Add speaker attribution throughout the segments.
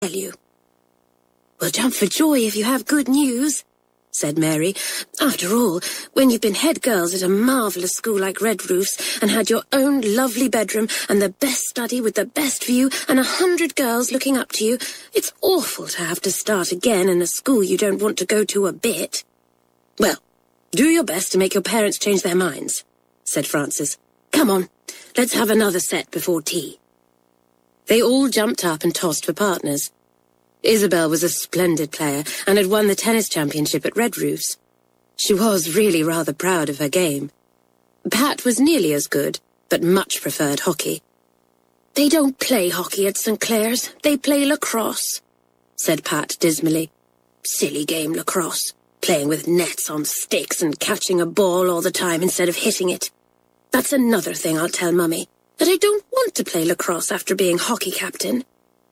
Speaker 1: tell you." "Well, jump for joy if you have good news," said Mary. "After all, when you've been head girls at a marvellous school like Red Roofs and had your own lovely bedroom and the best study with the best view and 100 girls looking up to you, it's awful to have to start again in a school you don't want to go to a bit." "Well, do your best to make your parents change their minds," said Frances. "Come on, let's have another set before tea." They all jumped up and tossed for partners. Isabel was a splendid player and had won the tennis championship at Red Roofs. She was really rather proud of her game. Pat was nearly as good, but much preferred hockey. "They don't play hockey at St. Clair's, they play lacrosse," said Pat dismally. "Silly game, lacrosse, playing with nets on sticks and catching a ball all the time instead of hitting it. That's another thing I'll tell Mummy, that I don't want to play lacrosse after being hockey captain."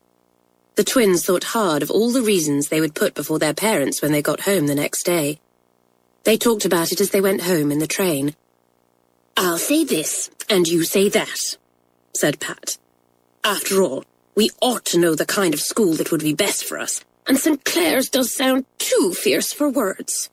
Speaker 1: The twins thought hard of all the reasons they would put before their parents when they got home the next day. They talked about it as they went home in the train. "I'll say this, and you say that," said Pat. "After all, we ought to know the kind of school that would be best for us, and St. Clair's does sound too fierce for words."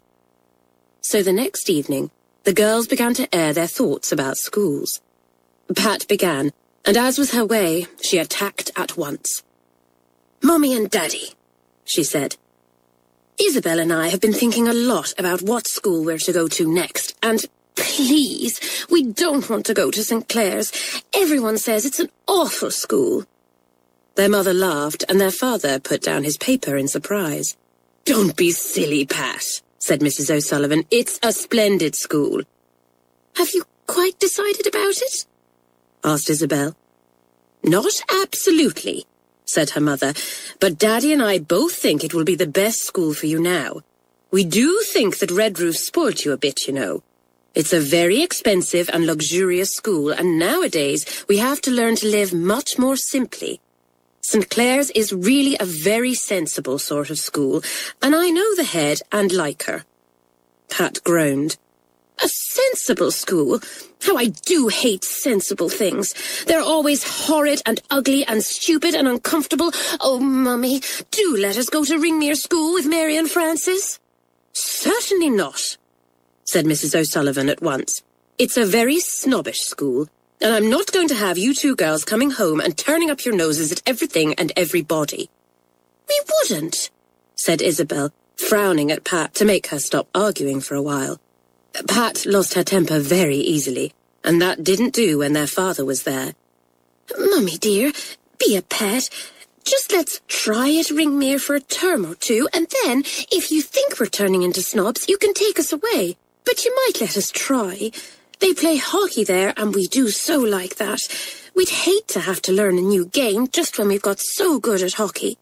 Speaker 1: So the next evening, the girls began to air their thoughts about schools. Pat began, and as was her way, she attacked at once. "Mummy and Daddy," she said, "Isabel and I have been thinking a lot about what school we're to go to next, and please, we don't want to go to St. Clair's. Everyone says it's an awful school." Their mother laughed, and their father put down his paper in surprise. "Don't be silly, Pat," said Mrs. O'Sullivan. "It's a splendid school." "Have you quite decided about it?" asked Isabel. "Not absolutely," said her mother, "but Daddy and I both think it will be the best school for you now. We do think that Red Roof spoilt you a bit, you know. It's a very expensive and luxurious school, and nowadays we have to learn to live much more simply. St. Clair's is really a very sensible sort of school, and I know the head and like her." Pat groaned. "A sensible school? How I do hate sensible things. They're always horrid and ugly and stupid and uncomfortable. Oh, Mummy, do let us go to Ringmere School with Mary and Frances." "Certainly not," said Mrs. O'Sullivan at once. "It's a very snobbish school, and I'm not going to have you two girls coming home and turning up your noses at everything and everybody." "We wouldn't," said Isabel, frowning at Pat to make her stop arguing for a while. Pat lost her temper very easily, and that didn't do when their father was there. "Mummy dear, be a pet. Just let's try at Ringmere for a term or two, and then, if you think we're turning into snobs, you can take us away. But you might let us try. They play hockey there, and we do so like that. We'd hate to have to learn a new game just when we've got so good at hockey."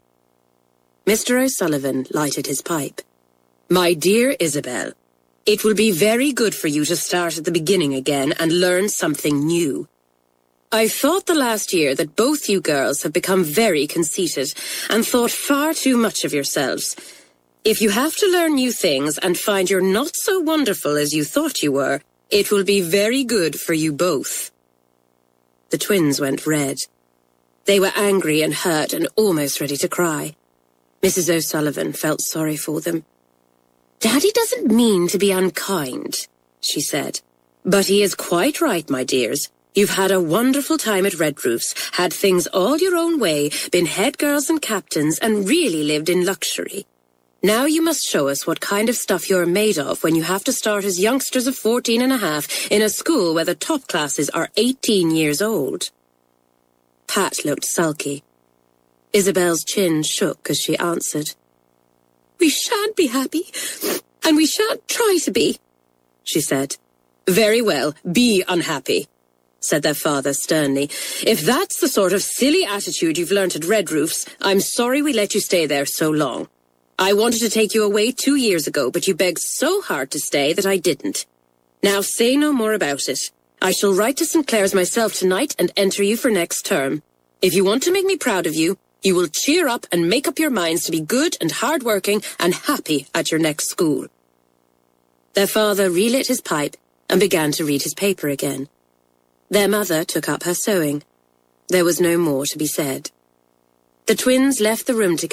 Speaker 1: Mr. O'Sullivan lighted his pipe. "My dear Isabel, it will be very good for you to start at the beginning again and learn something new. I've thought the last year that both you girls have become very conceited and thought far too much of yourselves. If you have to learn new things and find you're not so wonderful as you thought you were, it will be very good for you both." The twins went red. They were angry and hurt and almost ready to cry. Mrs. O'Sullivan felt sorry for them. "Daddy doesn't mean to be unkind," she said. "But he is quite right, my dears. You've had a wonderful time at Red Roofs, had things all your own way, been head girls and captains, and really lived in luxury. Now you must show us what kind of stuff you're made of when you have to start as youngsters of 14 and a half in a school where the top classes are 18 years old." Pat looked sulky. Isabel's chin shook as she answered. "We shan't be happy, and we shan't try to be," she said. "Very well, be unhappy," said their father sternly. "If that's the sort of silly attitude you've learnt at Red Roofs, I'm sorry we let you stay there so long. I wanted to take you away 2 years ago, but you begged so hard to stay that I didn't. Now say no more about it. I shall write to St. Clair's myself tonight and enter you for next term. If you want to make me proud of you, you will cheer up and make up your minds to be good and hard-working and happy at your next school." Their father relit his pipe and began to read his paper again. Their mother took up her sewing. There was no more to be said. The twins left the room together.